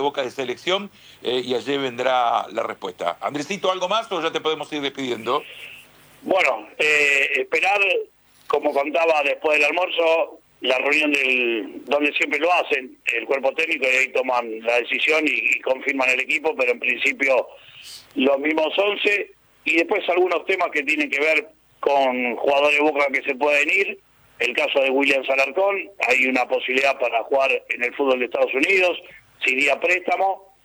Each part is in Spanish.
Boca de selección y allí vendrá la respuesta. Andresito, ¿algo más o ya te podemos ir despidiendo? Bueno, esperar, como contaba después del almuerzo, la reunión donde siempre lo hacen, el cuerpo técnico, y ahí toman la decisión y confirman el equipo, pero en principio los mismos 11, y después algunos temas que tienen que ver con jugadores de Boca que se pueden ir. El caso de William Alarcón, hay una posibilidad para jugar en el fútbol de Estados Unidos, sin día préstamo.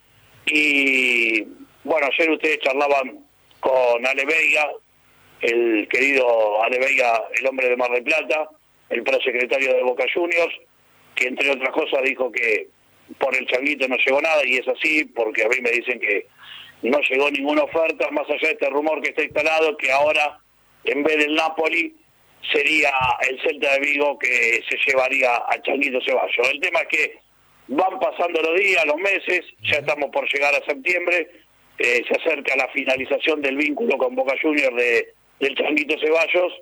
Y bueno, ayer ustedes charlaban con Ale Veiga, el querido Ale Veiga, el hombre de Mar del Plata, el prosecretario de Boca Juniors, que entre otras cosas dijo que por el Changuito no llegó nada, y es así, porque a mí me dicen que no llegó ninguna oferta, más allá de este rumor que está instalado, que ahora, en vez del Napoli, sería el Celta de Vigo que se llevaría a Changuito Ceballos. El tema es que van pasando los días, los meses, ya estamos por llegar a septiembre, se acerca la finalización del vínculo con Boca Juniors del Changuito Ceballos,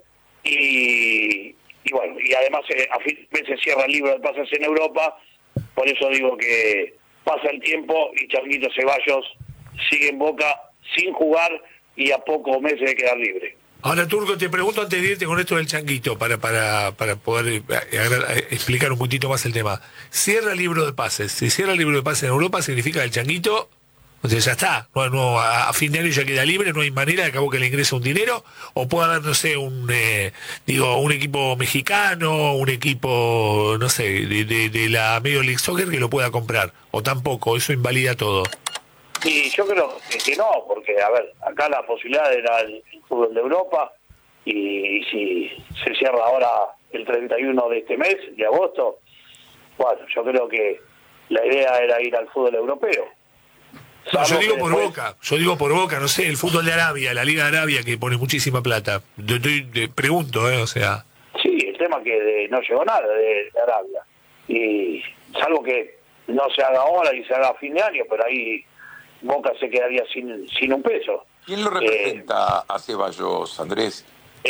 y bueno, y además a fin de mes se cierra el libro de pases en Europa. Por eso digo que pasa el tiempo y Changuito Ceballos sigue en Boca sin jugar y a pocos meses de quedar libre. Ahora, Turco, te pregunto antes de irte con esto del Changuito, para poder explicar un poquitito más el tema. Cierra el libro de pases. Si cierra el libro de pases en Europa, significa que el Changuito, o sea, ya está. A fin de año ya queda libre, no hay manera de que a Boca le ingrese un dinero, o pueda haber, no sé, un equipo mexicano, un equipo, no sé, de la Major League Soccer que lo pueda comprar, o tampoco, eso invalida todo. Y yo creo que no, porque, a ver, acá la posibilidad era el fútbol de Europa, y si se cierra ahora el 31 de este mes, de agosto, bueno, yo creo que la idea era ir al fútbol europeo. No, yo digo por Boca, no sé, el fútbol de Arabia, la Liga de Arabia, que pone muchísima plata. Pregunto, o sea... Sí, el tema que no llegó nada de Arabia, y salvo que no se haga ahora y se haga a fin de año, pero ahí Boca se quedaría sin un peso. ¿Quién lo representa a Ceballos, Andrés?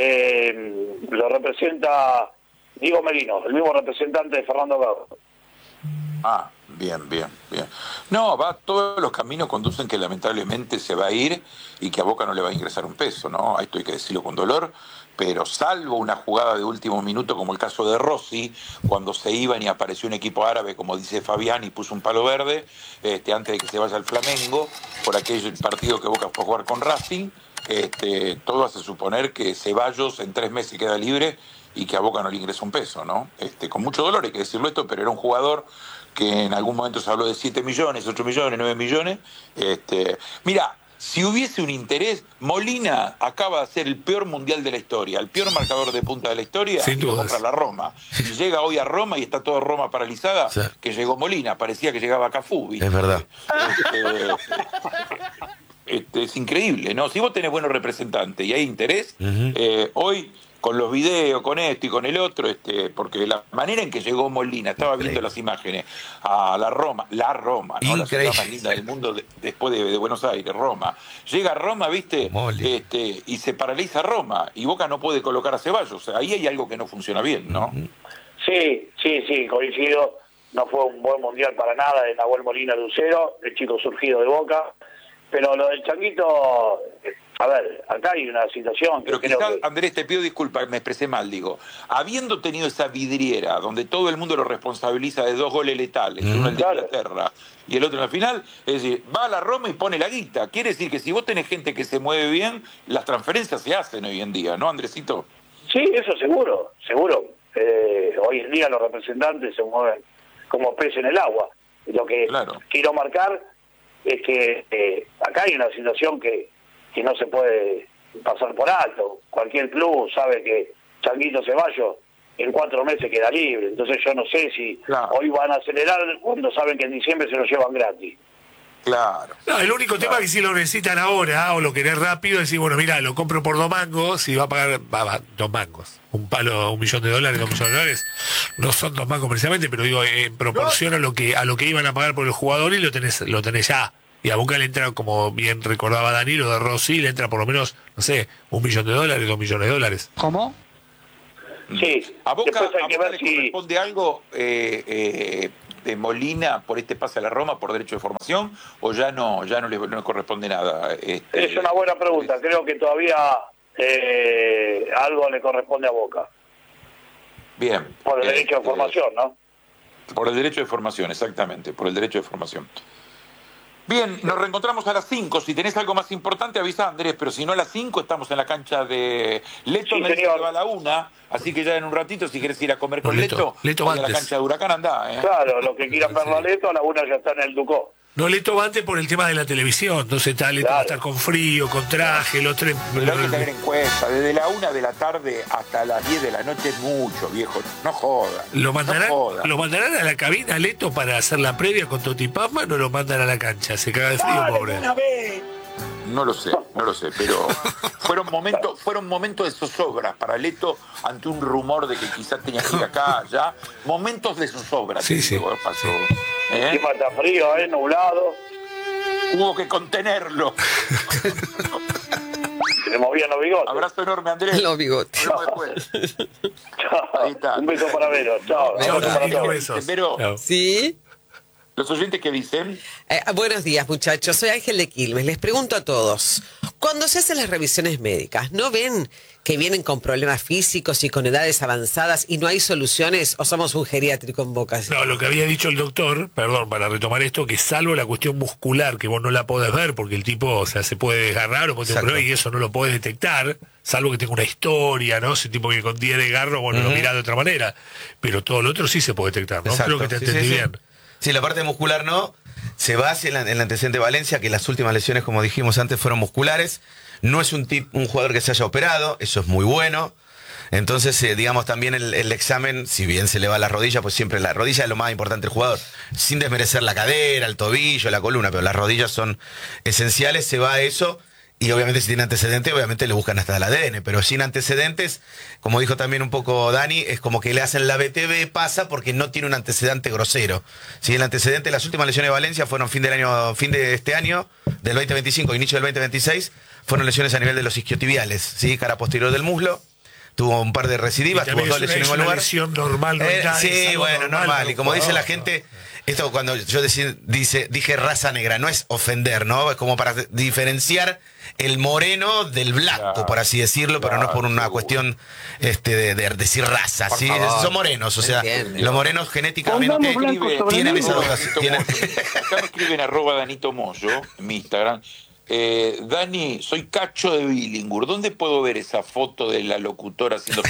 Lo representa Diego Merino, el mismo representante de Fernando Gago. Ah, bien. No, todos los caminos conducen que lamentablemente se va a ir y que a Boca no le va a ingresar un peso, ¿no? A esto hay que decirlo con dolor, pero salvo una jugada de último minuto como el caso de Rossi, cuando se iban y apareció un equipo árabe, como dice Fabián, y puso un palo verde, antes de que se vaya al Flamengo, por aquel partido que Boca fue a jugar con Racing, todo hace suponer que Ceballos en 3 meses queda libre y que a Boca no le ingresa un peso, ¿no? Con mucho dolor hay que decirlo esto, pero era un jugador que en algún momento se habló de 7 millones, 8 millones, 9 millones. Mira, si hubiese un interés, Molina acaba de hacer el peor mundial de la historia, el peor marcador de punta de la historia, y lo compra la Roma. Y llega hoy a Roma y está toda Roma paralizada, sí, que llegó Molina, parecía que llegaba Cafú, ¿viste? Es verdad. Es increíble, ¿no? Si vos tenés buenos representantes y hay interés, hoy con los videos, con esto y con el otro, porque la manera en que llegó Molina, estaba viendo las imágenes, a la Roma, ¿no? La ciudad más linda del mundo después de Buenos Aires, Roma. Llega a Roma, ¿viste? Y se paraliza Roma, y Boca no puede colocar a Ceballos. O sea, ahí hay algo que no funciona bien, ¿no? Sí, coincido. No fue un buen mundial para nada de Nahuel Molina Lucero, el chico surgido de Boca. Pero lo del Changuito, a ver, acá hay una situación que pero quizás, Andrés, te pido disculpas, me expresé mal, digo. Habiendo tenido esa vidriera donde todo el mundo lo responsabiliza de 2 goles letales, uno el de Inglaterra y el otro en la final, es decir, va a la Roma y pone la guita. Quiere decir que si vos tenés gente que se mueve bien, las transferencias se hacen hoy en día, ¿no, Andresito? Sí, eso seguro. Hoy en día los representantes se mueven como pez en el agua. Lo que quiero marcar es que acá hay una situación que no se puede pasar por alto. Cualquier club sabe que Changuito Ceballos en 4 meses queda libre. Entonces yo no sé si hoy van a acelerar cuando saben que en diciembre se lo llevan gratis. Claro. No, el único tema es que si lo necesitan ahora o lo querés rápido, decir, bueno, mira, lo compro por 2 mangos y va a pagar 2 mangos. Un palo, $1 millón, $2 millones. No son 2 mangos precisamente, pero digo, en proporción a lo que iban a pagar por el jugador, y lo tenés ya. Y a Boca le entra, como bien recordaba Danilo de Rossi, le entra por lo menos, no sé, $1 millón, $2 millones. ¿Cómo? Sí. ¿A Boca le corresponde algo Molina por este pase a la Roma por derecho de formación, o ya no le corresponde nada? Es una buena pregunta. Creo que todavía algo le corresponde a Boca. Bien. Por el derecho de formación, ¿no? Por el derecho de formación, exactamente, por el derecho de formación. Bien, nos reencontramos a las 5. Si tenés algo más importante, avisa, Andrés, pero si no, a las 5 estamos en la cancha de Leto. Sí, me dice que señor. va a la 1, así que ya en un ratito, si querés ir a comer con Leto Leto, a la antes. cancha de Huracán, andá. Claro, los que quieran verlo a Leto, a la 1 ya está en el Ducó. No, Leto va antes por el tema de la televisión, entonces está Leto va a estar con frío, con traje, los tres... Pero hay que tener en cuenta, desde la 1 de la tarde hasta las 10 de la noche es mucho, viejo. No joda. ¿Lo mandarán, no joda. ¿Lo mandarán a la cabina, Leto, para hacer la previa con Toti Pama? ¿No lo mandan a la cancha? Se caga de frío, ¡Dale, pobre. una vez! No lo sé, pero fueron momentos de zozobra para Leto ante un rumor de que quizás tenía que ir acá, allá. Momentos de zozobra. Sí, sí. Pasó. Encima está frío, nublado. Hubo que contenerlo. Se le movían los bigotes. Abrazo enorme, Andrés. Los bigotes. Hablamos después. Chao. Ahí está. Un beso para Vero. Chao. Chao, Abrazo para Toti, todos. besos. Pero- Chao. Sí. Los oyentes que dicen, Buenos días, muchachos. Soy Ángel de Quilmes. Les pregunto a todos, cuando se hacen las revisiones médicas, ¿no ven que vienen con problemas físicos y con edades avanzadas y no hay soluciones o somos un geriátrico en Boca? No, lo que había dicho el doctor, perdón, para retomar esto, que salvo la cuestión muscular, que vos no la podés ver porque el tipo, o sea, se puede desgarrar o puede tener un problema y eso no lo podés detectar, salvo que tenga una historia, ¿no? Ese tipo que con 10 de garro, bueno, lo mirá de otra manera. Pero todo lo otro sí se puede detectar, ¿no? Exacto. Creo que te Sí, entendí sí, sí. bien. Sí, la parte muscular no. Se basa en el antecedente de Valencia, que las últimas lesiones, como dijimos antes, fueron musculares. No es un jugador que se haya operado, eso es muy bueno. Entonces, digamos, también el examen, si bien se le va a la rodilla, pues siempre la rodilla es lo más importante del jugador. Sin desmerecer la cadera, el tobillo, la columna, pero las rodillas son esenciales, se va a eso. Y obviamente si tiene antecedentes, obviamente le buscan hasta el ADN, pero sin antecedentes, como dijo también un poco Dani, es como que le hacen la BTV, pasa porque no tiene un antecedente grosero. Si el antecedente, las últimas lesiones de Valencia fueron fin de este año, del 2025, inicio del 2026, fueron lesiones a nivel de los isquiotibiales, ¿sí? Cara posterior del muslo. Tuvo un par de recidivas, tuvo También dos lesiones en es el una lugar. lesión normal, no hay nada, es Sí, algo bueno, normal. para Y un como dice la jugador, gente, esto cuando yo dije raza negra, no es ofender, ¿no? Es como para diferenciar el moreno del blanco, Claro, por así decirlo, pero no es por una seguro. cuestión de decir raza, Por ¿sí? favor. Son morenos, o sea, Entiendo. los morenos genéticamente Pongamos blanco sobre tienen negro. esa dotación. tienen- Acá me escriben @Danito Moyo en mi Instagram. Dani, soy Cacho de Billingur. ¿Dónde puedo ver esa foto de la locutora haciendo...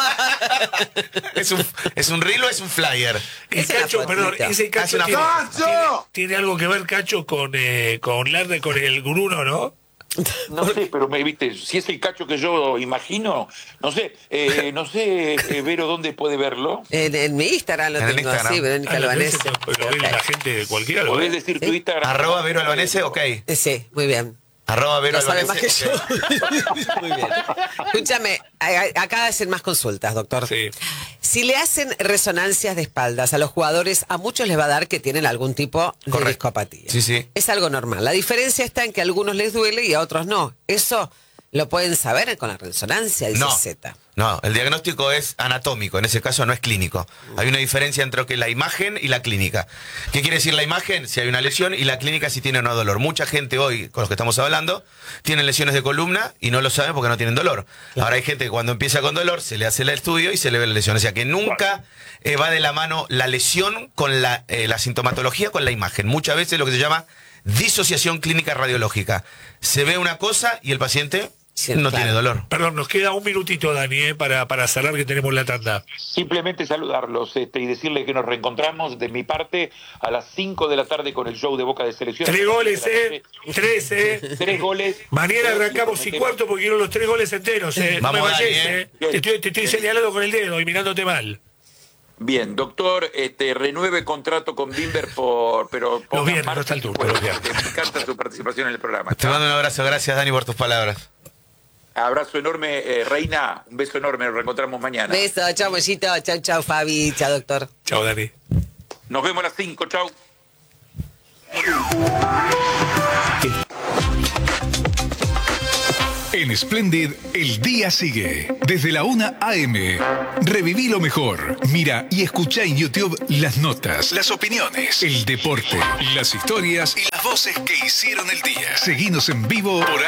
¿Es un reel o es un flyer? El Esa es la Cacho, perdón, fotita. ese Cacho Hace una tiene, ¡Cacho! tiene algo que ver, Cacho, con Larda, con el Bruno, ¿no? No sé, pero viste, si es el Cacho que yo imagino, no sé, Vero, ¿dónde puede verlo? En mi Instagram lo En el tengo Instagram. así, Verónica Ah, lo Albanese. ve la gente de cualquiera. Lo ¿Podés ve. decir tu Instagram? Vero Albanese, ok. Sí, muy bien. Vero Lo sabe más que Albanese, yo. ok. Muy bien. Escúchame, acá hacen más consultas, doctor. Sí. Si le hacen resonancias de espaldas a los jugadores, a muchos les va a dar que tienen algún tipo de Correcto. discopatía. Sí, sí. Es algo normal. La diferencia está en que a algunos les duele y a otros no. Eso lo pueden saber con la resonancia, dice No, Z. no, el diagnóstico es anatómico, en ese caso no es clínico. Hay una diferencia entre lo que es la imagen y la clínica. ¿Qué quiere decir la imagen? Si hay una lesión, y la clínica si tiene o no dolor. Mucha gente hoy, con los que estamos hablando, tienen lesiones de columna y no lo saben porque no tienen dolor. Ahora hay gente que cuando empieza con dolor se le hace el estudio y se le ve la lesión. O sea que nunca va de la mano la lesión con la sintomatología con la imagen. Muchas veces lo que se llama disociación clínica radiológica. Se ve una cosa y el paciente Sí, no claro. tiene dolor. Perdón, nos queda un minutito, Dani, para cerrar que tenemos la tanda. Simplemente saludarlos y decirles que nos reencontramos de mi parte a las 5 de la tarde con el show de Boca de Selección. 3 goles, 3, 3 goles. Mañana arrancamos y cuarto porque quiero los 3 goles enteros, No me Vamos, vayas, Dani, Te estoy señalando con el dedo y mirándote mal. Bien, doctor, renueve contrato con Bimber pero Los viernes, no está al turno, los viernes. me encanta su participación en el programa. Te mando un abrazo, gracias Dani por tus palabras. Abrazo enorme, Reina, un beso enorme, nos reencontramos mañana. Beso, chao, Mollito, chao, Fabi, chao, doctor. Chao, Dani. Nos vemos a las 5, chau. En Splendid, el día sigue. Desde la 1 a.m. Reviví lo mejor. Mira y escucha en YouTube las notas, las opiniones, el deporte, las historias y las voces que hicieron el día. Seguinos en vivo por